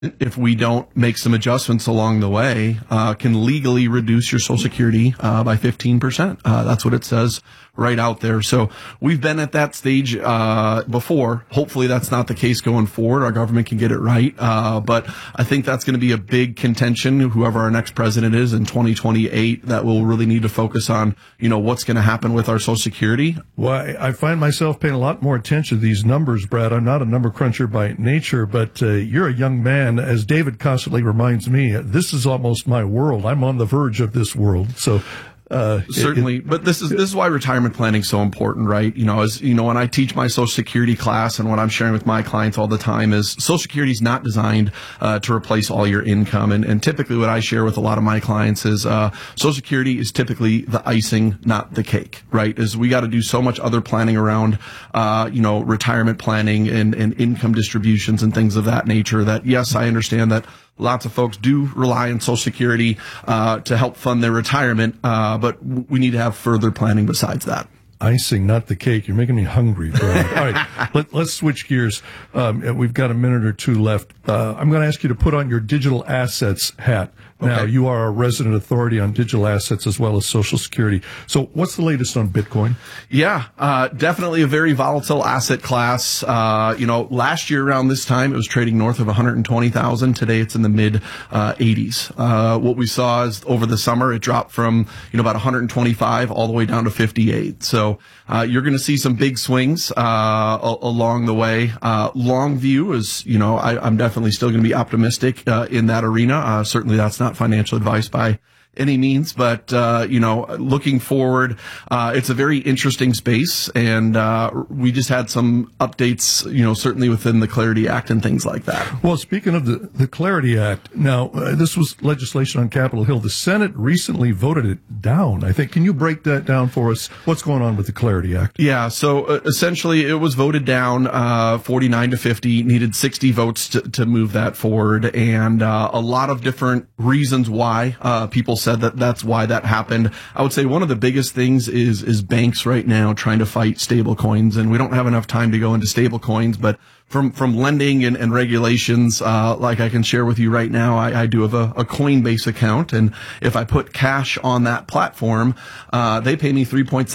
if we don't make some adjustments along the way, can legally reduce your Social Security by 15%. That's what it says right out there. So we've been at that stage before. Hopefully that's not the case going forward. Our government can get it right. But I think that's going to be a big contention, whoever our next president is in 2028, that will really need to focus on, what's going to happen with our Social Security. Well, I find myself paying a lot more attention to these numbers, Brad. I'm not a number cruncher by nature, but you're a young man. As David constantly reminds me, this is almost my world. I'm on the verge of this world. So certainly, but this is why retirement planning is so important, right? When I teach my Social Security class and what I'm sharing with my clients all the time is Social Security is not designed to replace all your income. And typically what I share with a lot of my clients is Social Security is typically the icing, not the cake, right? Is we got to do so much other planning around, retirement planning and income distributions and things of that nature that, yes, I understand that lots of folks do rely on Social Security to help fund their retirement, but we need to have further planning besides that. Icing, not the cake. You're making me hungry, Brad. All right, let's switch gears. We've got a minute or two left. I'm going to ask you to put on your digital assets hat. Now, Okay. you are a resident authority on digital assets as well as Social Security. So what's the latest on Bitcoin? Yeah, definitely a very volatile asset class. Last year around this time, it was trading north of 120,000. Today, it's in the mid 80s. What we saw is over the summer, it dropped from, about 125 all the way down to 58. So, you're going to see some big swings, along the way. Long view is, I'm definitely still going to be optimistic, in that arena. Certainly that's not financial advice by any means, but, looking forward, it's a very interesting space. And, we just had some updates, certainly within the Clarity Act and things like that. Well, speaking of the Clarity Act, now, this was legislation on Capitol Hill. The Senate recently voted it down, I think. Can you break that down for us? What's going on with the Clarity Act? Yeah. So essentially it was voted down, 49-50, needed 60 votes to move that forward. And, a lot of different reasons why, people said that's why that happened. I would say one of the biggest things is banks right now trying to fight stable coins, and we don't have enough time to go into stable coins, but from lending and regulations, like I can share with you right now, I do have a Coinbase account, and if I put cash on that platform, they pay me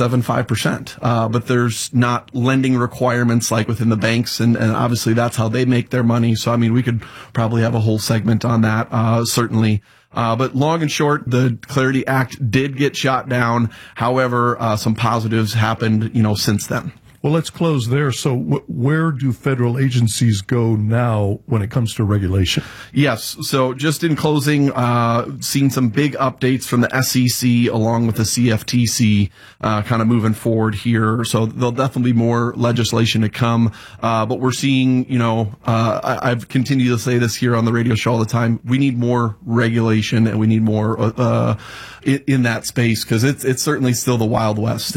3.75%. But there's not lending requirements like within the banks, and obviously that's how they make their money. So, we could probably have a whole segment on that, certainly. But long and short, the Clarity Act did get shot down. However, some positives happened, since then. Well, let's close there. So where do federal agencies go now when it comes to regulation? Yes. So just in closing, seen some big updates from the SEC along with the CFTC, kind of moving forward here. So there'll definitely be more legislation to come. But we're seeing, I've continued to say this here on the radio show all the time. We need more regulation and we need more, in that space, because it's certainly still the Wild West.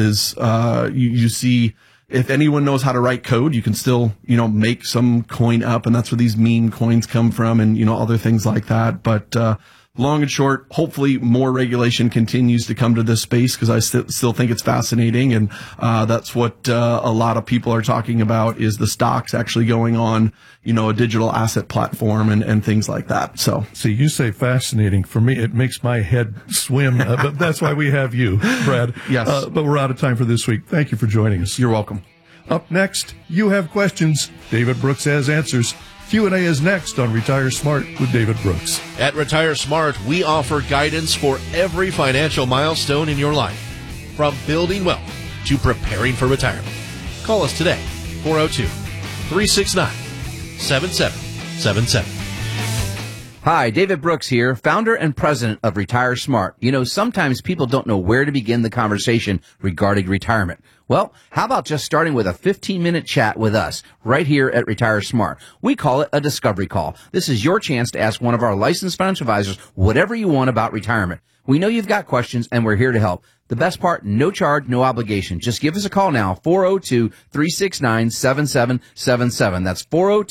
You see, if anyone knows how to write code, you can still, make some coin up, and that's where these meme coins come from and, other things like that. But, long and short, hopefully more regulation continues to come to this space because I still think it's fascinating. And, that's what, a lot of people are talking about is the stocks actually going on, a digital asset platform and things like that. So, see, you say fascinating. For me, it makes my head swim. But that's why we have you, Brad. Yes. But we're out of time for this week. Thank you for joining us. You're welcome. Up next, you have questions. David Brooks has answers. Q&A is next on Retire Smart with David Brooks. At Retire Smart, we offer guidance for every financial milestone in your life, from building wealth to preparing for retirement. Call us today, 402-369-7777. Hi, David Brooks here, founder and president of Retire Smart. Sometimes people don't know where to begin the conversation regarding retirement. Well, how about just starting with a 15-minute chat with us right here at Retire Smart? We call it a discovery call. This is your chance to ask one of our licensed financial advisors whatever you want about retirement. We know you've got questions, and we're here to help. The best part, no charge, no obligation. Just give us a call now, 402-369-7777. That's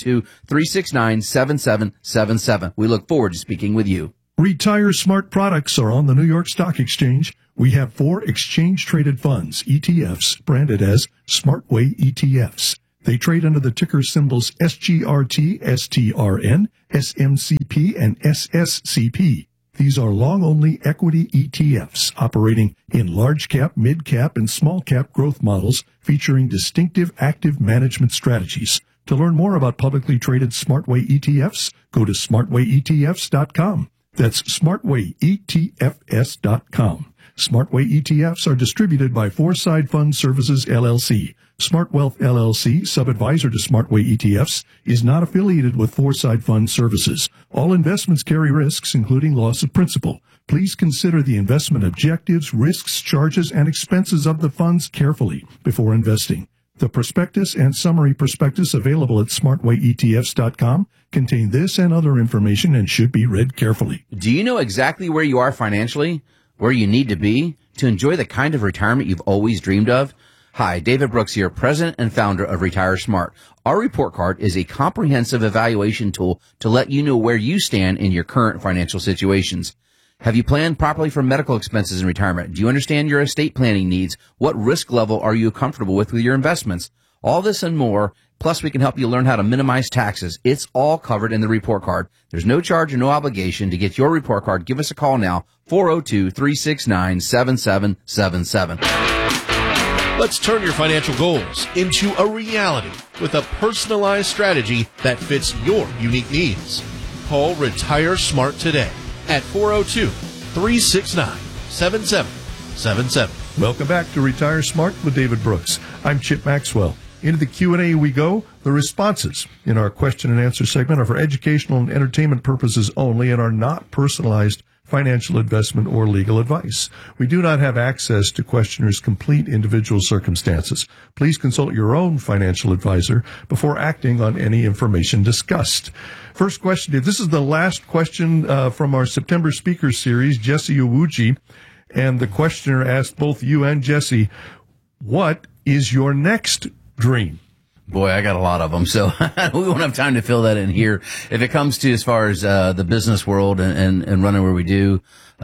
402-369-7777. We look forward to speaking with you. Retire Smart products are on the New York Stock Exchange. We have 4 exchange-traded funds, ETFs, branded as SmartWay ETFs. They trade under the ticker symbols SGRT, STRN, SMCP, and SSCP. These are long-only equity ETFs operating in large-cap, mid-cap, and small-cap growth models featuring distinctive active management strategies. To learn more about publicly traded SmartWay ETFs, go to smartwayetfs.com. That's smartwayetfs.com. SmartWay ETFs are distributed by Foreside Fund Services, LLC. Smart Wealth, LLC, sub-advisor to SmartWay ETFs, is not affiliated with Foreside Fund Services. All investments carry risks, including loss of principal. Please consider the investment objectives, risks, charges, and expenses of the funds carefully before investing. The prospectus and summary prospectus available at smartwayetfs.com contain this and other information and should be read carefully. Do you know exactly where you are financially? Where you need to be to enjoy the kind of retirement you've always dreamed of? Hi, David Brooks here, president and founder of Retire Smart. Our report card is a comprehensive evaluation tool to let you know where you stand in your current financial situations. Have you planned properly for medical expenses in retirement? Do you understand your estate planning needs? What risk level are you comfortable with your investments? All this and more. Plus, we can help you learn how to minimize taxes. It's all covered in the report card. There's no charge or no obligation. To get your report card, give us a call now, 402-369-7777. Let's turn your financial goals into a reality with a personalized strategy that fits your unique needs. Call Retire Smart today at 402-369-7777. Welcome back to Retire Smart with David Brooks. I'm Chip Maxwell. Into the Q&A we go. The responses in our question and answer segment are for educational and entertainment purposes only and are not personalized financial investment or legal advice. We do not have access to questioners' complete individual circumstances. Please consult your own financial advisor before acting on any information discussed. First question, this is the last question from our September speaker series, Jesse Owuji, and the questioner asked both you and Jesse, what is your next dream? Boy, I got a lot of them, so we won't have time to fill that in here. If it comes to as far as the business world and running where we do,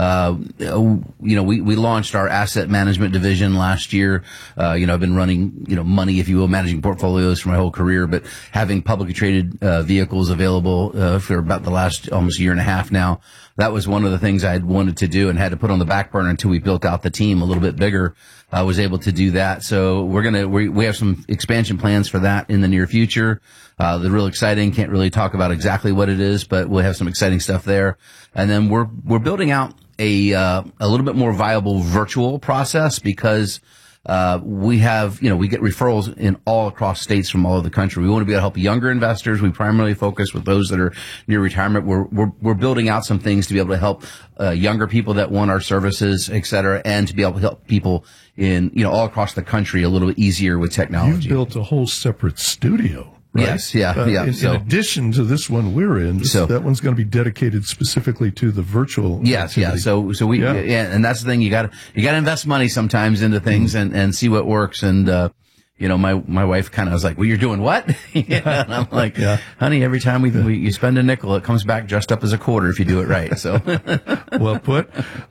we launched our asset management division last year. I've been running, money, if you will, managing portfolios for my whole career, but having publicly traded vehicles available for about the last almost year and a half now. That was one of the things I had wanted to do and had to put on the back burner until we built out the team a little bit bigger. I was able to do that. So we have some expansion plans for that in the near future. They're real exciting. Can't really talk about exactly what it is, but we'll have some exciting stuff there. And then we're building out a little bit more viable virtual process because we have, we get referrals in all across states from all over the country. We want to be able to help younger investors. We primarily focus with those that are near retirement. We're building out some things to be able to help younger people that want our services, et cetera, and to be able to help people in, all across the country a little bit easier with technology. You built a whole separate studio. Right? Yes, yeah. In addition to this one we're in, that one's going to be dedicated specifically to the virtual. Yes, activity. So we, and that's the thing. You got to invest money sometimes into things and see what works. And my wife kind of was like, "Well, you're doing what?" And I'm like, "Honey, every time you spend a nickel, it comes back dressed up as a quarter if you do it right." So, well put.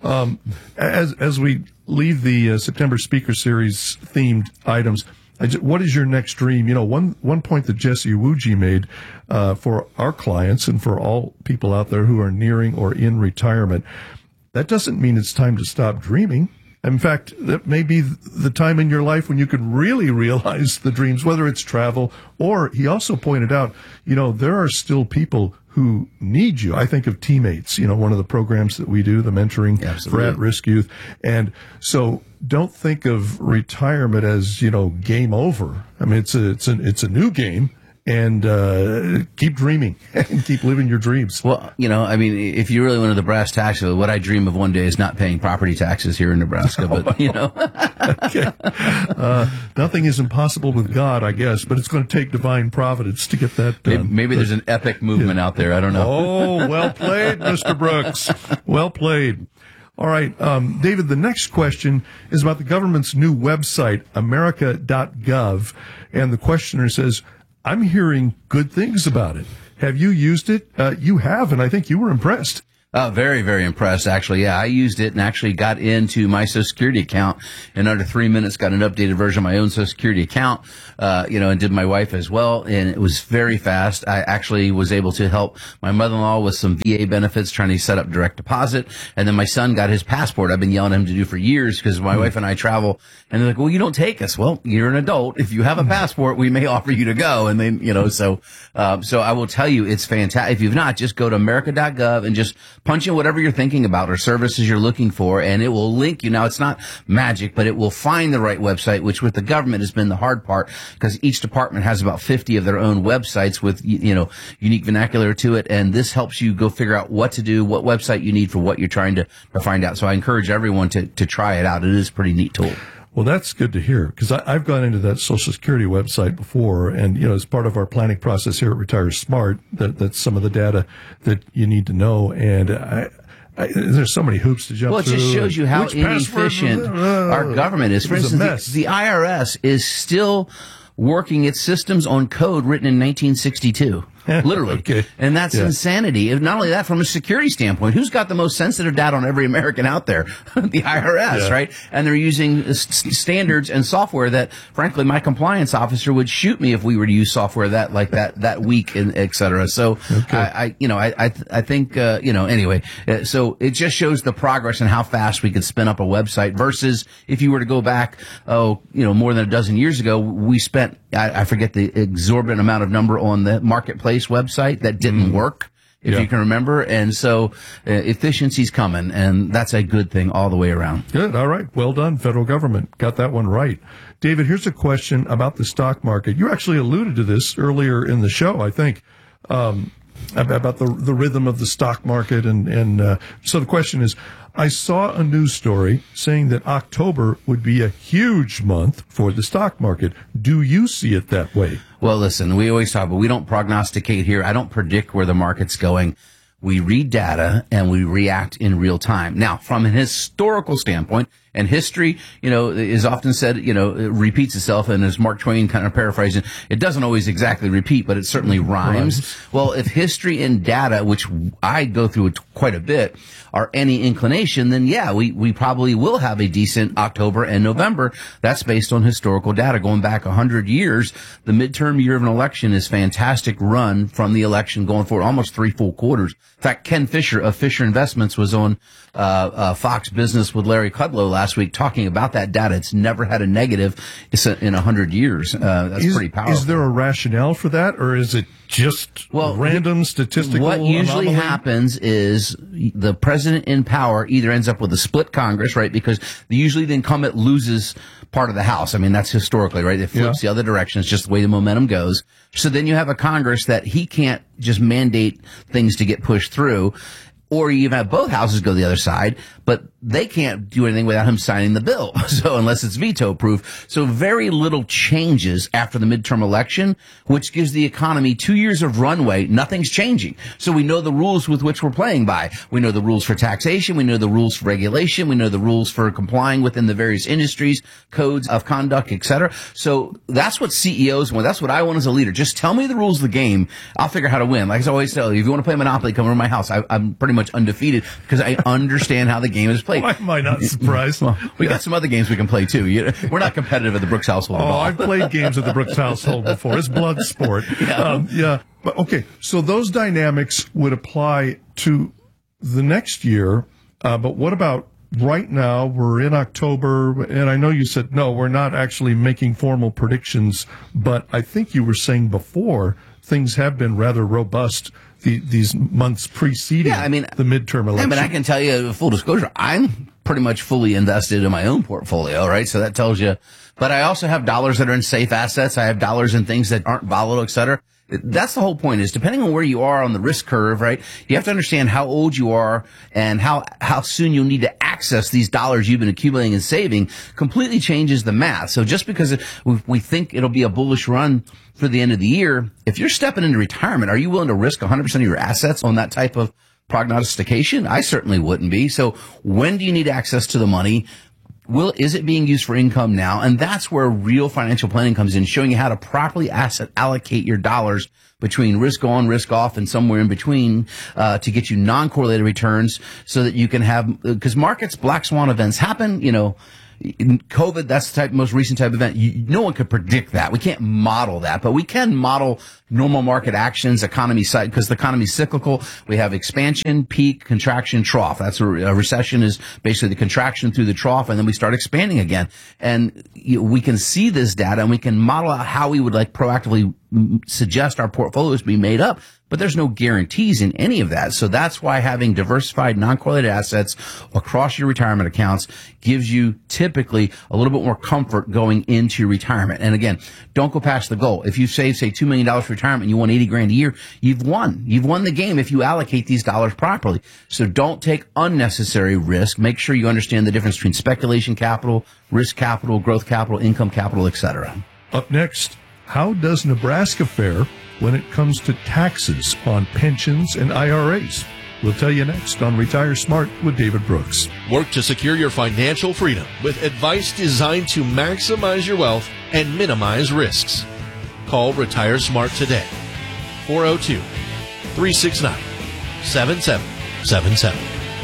As we leave the September speaker series themed items. What is your next dream? One point that Jesse Owuji made for our clients and for all people out there who are nearing or in retirement, that doesn't mean it's time to stop dreaming. In fact, that may be the time in your life when you can really realize the dreams, whether it's travel or he also pointed out, there are still people who need you. I think of Teammates, one of the programs that we do, the mentoring for at-risk youth. And so don't think of retirement as, game over. I mean, it's a new game. And keep dreaming and keep living your dreams. Well, if you really wanted the brass tacks of it, what I dream of one day is not paying property taxes here in Nebraska. But Okay. Nothing is impossible with God, I guess, but it's going to take divine providence to get that done. Maybe there's an epic movement out there. I don't know. Oh, well played, Mr. Brooks. Well played. All right, David, the next question is about the government's new website, America.gov, and the questioner says, I'm hearing good things about it. Have you used it? You have, and I think you were impressed. Oh, very, very impressed, actually. Yeah, I used it and actually got into my Social Security account in under 3 minutes, got an updated version of my own Social Security account, and did my wife as well. And it was very fast. I actually was able to help my mother-in-law with some VA benefits, trying to set up direct deposit. And then my son got his passport. I've been yelling at him to do for years because my wife and I travel. And they're like, well, you don't take us. Well, you're an adult. If you have a passport, we may offer you to go. And then, so I will tell you, it's fantastic. If you've not, just go to America.gov and just punch in whatever you're thinking about or services you're looking for, and it will link you. Now, it's not magic, but it will find the right website, which with the government has been the hard part, because each department has about 50 of their own websites with, unique vernacular to it. And this helps you go figure out what to do, what website you need for what you're trying to find out. So I encourage everyone to try it out. It is a pretty neat tool. Well, that's good to hear, because I've gone into that Social Security website before, and, as part of our planning process here at Retire Smart, that's some of the data that you need to know. And there's so many hoops to jump through. Well, it just shows you how inefficient our government is. For instance, the IRS is still working its systems on code written in 1962. Literally. Okay. And that's insanity. Not only that, from a security standpoint, who's got the most sensitive data on every American out there? The IRS, right? And they're using standards and software that, frankly, my compliance officer would shoot me if we were to use software that weak, and et cetera. So, I think, anyway, so it just shows the progress and how fast we could spin up a website versus if you were to go back, more than a dozen years ago, we spent, I forget the exorbitant amount of number on the marketplace website that didn't work, if you can remember. And so efficiency's coming, and that's a good thing all the way around. Good. All right. Well done, federal government. Got that one right. David, here's a question about the stock market. You actually alluded to this earlier in the show, I think, about the rhythm of the stock market. And so the question is, I saw a news story saying that October would be a huge month for the stock market. Do you see it that way? Well, listen, we always talk, but we don't prognosticate here. I don't predict where the market's going. We read data and we react in real time. Now, from a historical standpoint, and history, is often said, it repeats itself. And as Mark Twain kind of paraphrasing, it doesn't always exactly repeat, but it certainly rhymes. Well, if history and data, which I go through quite a bit, are any inclination, then we probably will have a decent October and November. That's based on historical data. Going back 100 years, the midterm year of an election is fantastic run from the election going forward, almost 3 full quarters. In fact, Ken Fisher of Fisher Investments was on Fox Business with Larry Kudlow last week talking about that data. It's never had a negative in 100 years. That's pretty powerful. Is there a rationale for that, or is it just random statistical What usually anomaly? happens is the president in power either ends up with a split Congress, right? Because usually the incumbent loses part of the House. I mean, that's historically, right? It flips the other direction. It's just the way the momentum goes. So then you have a Congress that he can't just mandate things to get pushed through. Or you even have both houses go the other side, but they can't do anything without him signing the bill. So unless it's veto proof. So very little changes after the midterm election, which gives the economy 2 years of runway. Nothing's changing. So we know the rules with which we're playing by. We know the rules for taxation. We know the rules for regulation. We know the rules for complying within the various industries, codes of conduct, et cetera. So that's what CEOs want. That's what I want as a leader. Just tell me the rules of the game. I'll figure out how to win. Like I always tell you, if you want to play Monopoly, come over to my house. I'm pretty much undefeated because I understand how the game is played. Why am I not surprised? Well, we got some other games we can play too. We're not competitive at the Brooks household at all. I've played games at the Brooks household before. It's blood sport. But okay, so those dynamics would apply to the next year. But what about right now? We're in October, and I know you said, no, we're not actually making formal predictions, but I think you were saying before things have been rather robust these months preceding the midterm election. I can tell you, full disclosure, I'm pretty much fully invested in my own portfolio, right? So that tells you. But I also have dollars that are in safe assets. I have dollars in things that aren't volatile, et cetera. That's the whole point, is depending on where you are on the risk curve, right? You have to understand how old you are and how soon you'll need to access these dollars you've been accumulating and saving completely changes the math. So just because we think it'll be a bullish run for the end of the year, if you're stepping into retirement, are you willing to risk 100% of your assets on that type of prognostication? I certainly wouldn't be. So when do you need access to the money? Is it being used for income now? And that's where real financial planning comes in, showing you how to properly asset allocate your dollars between risk on, risk off, and somewhere in between, to get you non-correlated returns so that you can have, because markets, black swan events happen, in COVID, that's the most recent type of event. No one could predict that. We can't model that, but we can model normal market actions, economy side, because the economy is cyclical. We have expansion, peak, contraction, trough. That's a recession is basically the contraction through the trough, and then we start expanding again. And we can see this data, and we can model out how we would proactively suggest our portfolios be made up. But there's no guarantees in any of that. So that's why having diversified non-correlated assets across your retirement accounts gives you typically a little bit more comfort going into your retirement. And again, don't go past the goal. If you save, say, $2 million for retirement and you want $80,000 a year, you've won. You've won the game if you allocate these dollars properly. So don't take unnecessary risk. Make sure you understand the difference between speculation capital, risk capital, growth capital, income capital, etc. Up next, how does Nebraska fare when it comes to taxes on pensions and IRAs? We'll tell you next on Retire Smart with David Brooks. Work to secure your financial freedom with advice designed to maximize your wealth and minimize risks. Call Retire Smart today. 402-369-7777.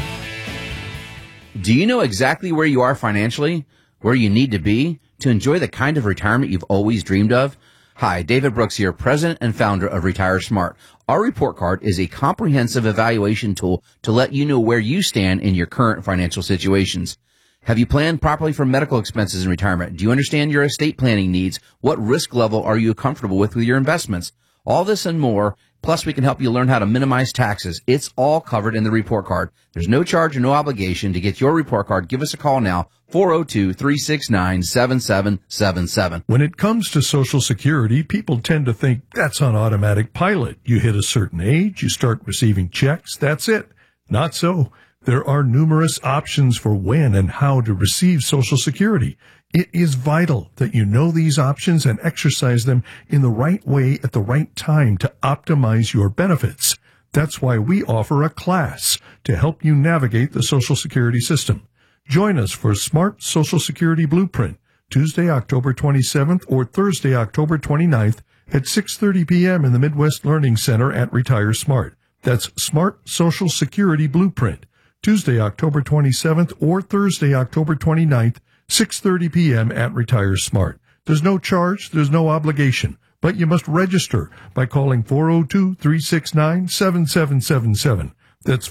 Do you know exactly where you are financially, where you need to be to enjoy the kind of retirement you've always dreamed of? Hi, David Brooks here, president and founder of Retire Smart. Our report card is a comprehensive evaluation tool to let you know where you stand in your current financial situations. Have you planned properly for medical expenses in retirement? Do you understand your estate planning needs? What risk level are you comfortable with your investments? All this and more. Plus, we can help you learn how to minimize taxes. It's all covered in the report card. There's no charge or no obligation. To get your report card, give us a call now, 402-369-7777. When it comes to Social Security, people tend to think that's on automatic pilot. You hit a certain age, you start receiving checks, that's it. Not so. There are numerous options for when and how to receive Social Security. It is vital that you know these options and exercise them in the right way at the right time to optimize your benefits. That's why we offer a class to help you navigate the Social Security system. Join us for Smart Social Security Blueprint, Tuesday, October 27th or Thursday, October 29th at 6:30 p.m. in the Midwest Learning Center at Retire Smart. That's Smart Social Security Blueprint, Tuesday, October 27th or Thursday, October 29th, 6:30 p.m. at Retire Smart. There's no charge, there's no obligation, but you must register by calling 402-369-7777. That's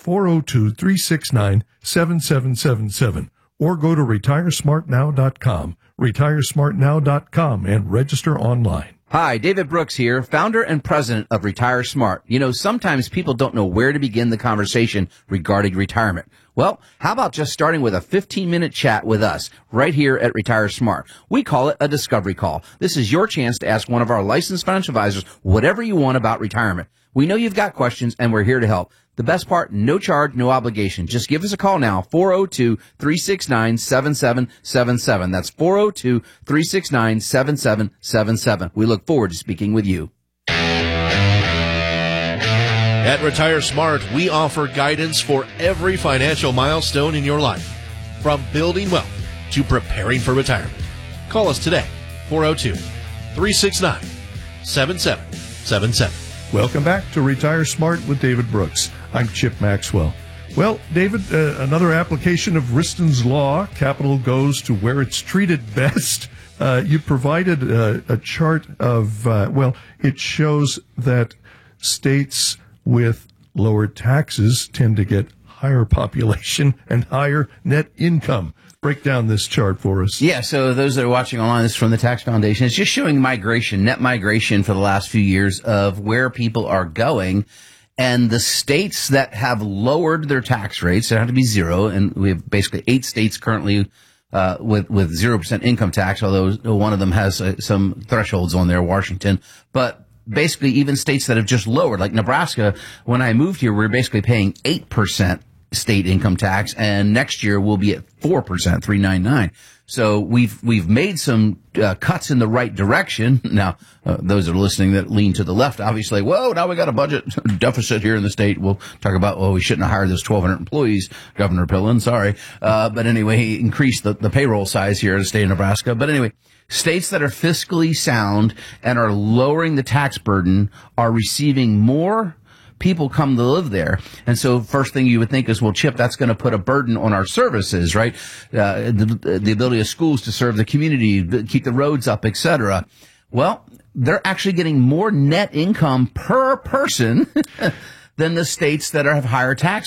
402-369-7777. Or go to retiresmartnow.com, retiresmartnow.com, and register online. Hi, David Brooks here, founder and president of Retire Smart. Sometimes people don't know where to begin the conversation regarding retirement. Well, how about just starting with a 15-minute chat with us right here at Retire Smart? We call it a discovery call. This is your chance to ask one of our licensed financial advisors whatever you want about retirement. We know you've got questions, and we're here to help. The best part, no charge, no obligation. Just give us a call now, 402-369-7777. That's 402-369-7777. We look forward to speaking with you. At Retire Smart, we offer guidance for every financial milestone in your life, from building wealth to preparing for retirement. Call us today, 402-369-7777. Welcome back to Retire Smart with David Brooks. I'm Chip Maxwell. Well, David, another application of Wriston's Law. Capital goes to where it's treated best. You provided a chart of, it shows that states with lower taxes tend to get higher population and higher net income. Break down this chart for us. Yeah, so those that are watching online, this is from the Tax Foundation. It's just showing migration, net migration for the last few years of where people are going. And the states that have lowered their tax rates, they have to be zero, and we have basically 8 states currently with 0% income tax, although one of them has some thresholds on there, Washington. But basically, even states that have just lowered, like Nebraska, when I moved here, we were basically paying 8% state income tax, and next year we'll be at 4%, 3.99. So we've made some cuts in the right direction. Now, those that are listening that lean to the left, obviously, whoa, now we got a budget deficit here in the state. We'll talk about, we shouldn't have hired those 1,200 employees, Governor Pillen, sorry. But anyway, he increased the payroll size here in the state of Nebraska. But anyway, states that are fiscally sound and are lowering the tax burden are receiving more people come to live there. And so first thing you would think is, well, Chip, that's going to put a burden on our services, right? The ability of schools to serve the community, keep the roads up, et cetera. Well, they're actually getting more net income per person than the states that have higher tax